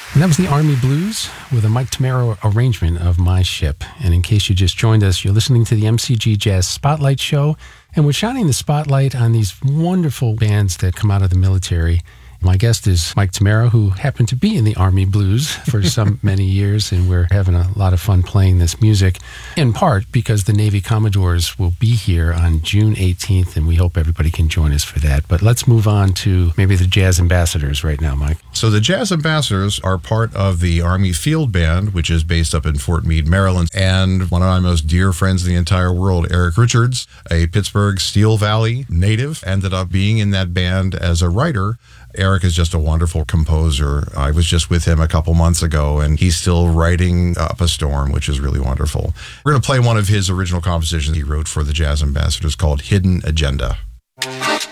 And that was the Army Blues with a Mike Tamaro arrangement of My Ship. And in case you just joined us, you're listening to the MCG Jazz Spotlight Show. And we're shining the spotlight on these wonderful bands that come out of the military. My guest is Mike Tamaro, who happened to be in the Army Blues for many years, and we're having a lot of fun playing this music, in part because the Navy Commodores will be here on June 18th, and we hope everybody can join us for that. But let's move on to maybe the Jazz Ambassadors right now, Mike. So the Jazz Ambassadors are part of the Army Field Band, which is based up in Fort Meade, Maryland. And one of my most dear friends in the entire world, Eric Richards, a Pittsburgh Steel Valley native, ended up being in that band as a writer. Eric is just a wonderful composer. I was just with him a couple months ago, and he's still writing Up a Storm, which is really wonderful. We're going to play one of his original compositions he wrote for the Jazz Ambassadors called Hidden Agenda.